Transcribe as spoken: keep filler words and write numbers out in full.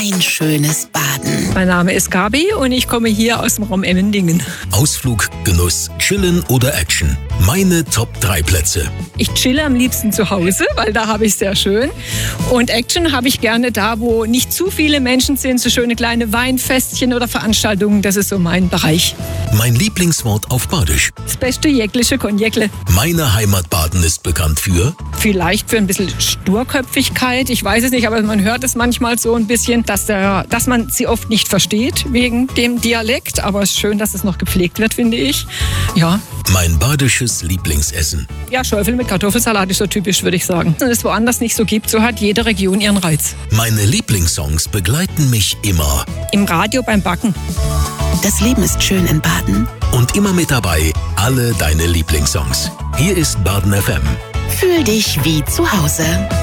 ein schönes Baden. Mein Name ist Gabi und ich komme hier aus dem Raum Emmendingen. Ausflug, Genuss, Chillen oder Action. Meine Top drei Plätze. Ich chille am liebsten zu Hause, weil da habe ich es sehr schön. Und Action habe ich gerne da, wo nicht zu viele Menschen sind, so schöne kleine Weinfestchen oder Veranstaltungen. Das ist so mein Bereich. Mein Lieblingswort auf Badisch. Das beste Jäcklische Konjäckle. Meine Heimat Baden ist bekannt für... Vielleicht für ein bisschen Sturköpfigkeit. Ich weiß es nicht, aber man hört es manchmal so ein bisschen, dass, der, dass man sie oft nicht versteht wegen dem Dialekt. Aber es ist schön, dass es noch gepflegt wird, finde ich. Ja. Mein badisches Lieblingsessen. Ja, Schäufel mit Kartoffelsalat ist so typisch, würde ich sagen. Wenn es woanders nicht so gibt, so hat jede Region ihren Reiz. Meine Lieblingssongs begleiten mich immer. Im Radio beim Backen. Das Leben ist schön in Baden. Und immer mit dabei, alle deine Lieblingssongs. Hier ist Baden F M. Fühl dich wie zu Hause.